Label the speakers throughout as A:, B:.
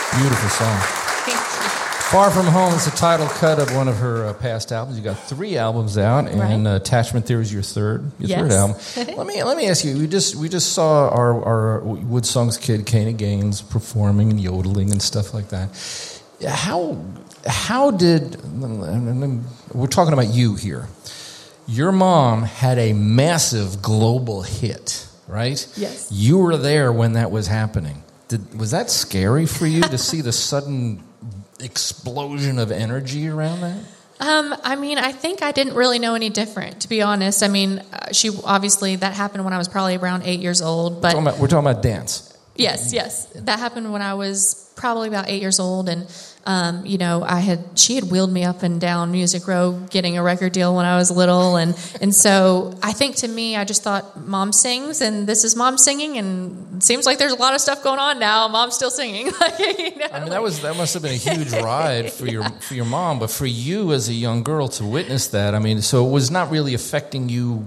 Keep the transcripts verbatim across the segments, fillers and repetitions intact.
A: Beautiful song. Far From Home is the title cut of one of her uh, past albums. You got three albums out, and
B: right.
A: uh, Attachment Theory is your third, your
B: yes.
A: third album. let me let me ask you. We just we just saw our our Woodsongs kid Kana Gaines performing and yodeling and stuff like that. How how did we're talking about you here? Your mom had a massive global hit, right?
B: Yes.
A: You were there when that was happening. Did, was that scary for you to see the sudden explosion of energy around that?
B: Um, I mean, I think I didn't really know any different, to be honest. I mean, uh, she obviously that happened when I was probably around eight years old. But
A: we're talking about, we're talking about dance.
B: Yes, yes, that happened when I was probably about eight years old, and um, you know, I had she had wheeled me up and down Music Row, getting a record deal when I was little, and and so I think to me, I just thought, Mom sings, and this is Mom singing, and it seems like there's a lot of stuff going on now. Mom's still singing. Like, you know,
A: I mean, that was that must have been a huge ride for your for your mom, but for you as a young girl to witness that, I mean, so it was not really affecting you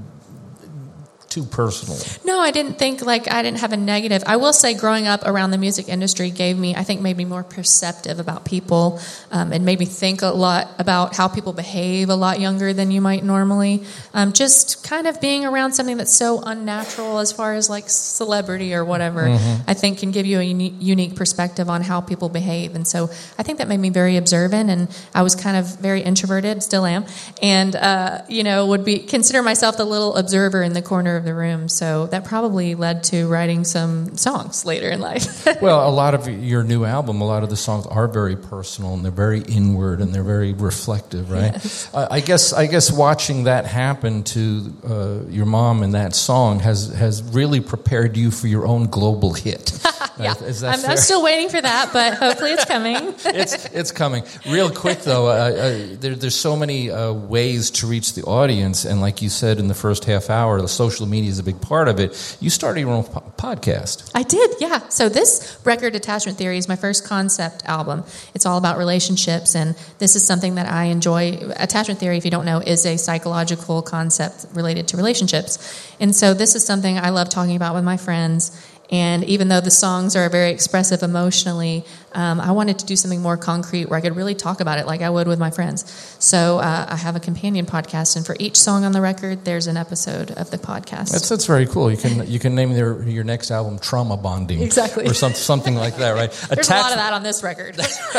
A: too personally.
B: No, I didn't think like I didn't have a negative. I will say growing up around the music industry gave me, I think, made me more perceptive about people um, and made me think a lot about how people behave a lot younger than you might normally. Um, just kind of being around something that's so unnatural as far as like celebrity or whatever, mm-hmm. I think can give you a uni- unique perspective on how people behave. And so I think that made me very observant, and I was kind of very introverted, still am, and, uh, you know, would be consider myself the little observer in the corner of the room. So that probably led to writing some songs later in life.
A: Well, a lot of your new album, a lot of the songs are very personal, and they're very inward, and they're very reflective, right?
B: Yes.
A: Uh, I guess I guess watching that happen to uh, your mom and that song has has really prepared you for your own global hit.
B: Yeah,
A: Is that
B: I'm,
A: fair?
B: I'm still waiting for that, but hopefully it's coming.
A: it's it's coming. Real quick, though, uh, uh, there, there's so many uh, ways to reach the audience, and like you said in the first half hour, the social media is a big part of it. You started your own po- podcast.
B: I did, yeah. So this record, Attachment Theory, is my first concept album. It's all about relationships, and this is something that I enjoy. Attachment Theory, if you don't know, is a psychological concept related to relationships. And so this is something I love talking about with my friends. And even though the songs are very expressive emotionally, um, I wanted to do something more concrete where I could really talk about it like I would with my friends. So uh, I have a companion podcast, and for each song on the record, there's an episode of the podcast.
A: That's that's very cool. You can you can name your your next album Trauma Bonding,
B: exactly,
A: or some, something like that, right?
B: There's Attach- a lot of that on this record.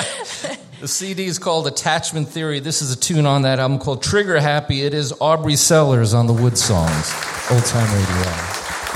A: The C D is called Attachment Theory. This is a tune on that album called Trigger Happy. It is Aubrey Sellers on the Woodsongs, Old Time Radio.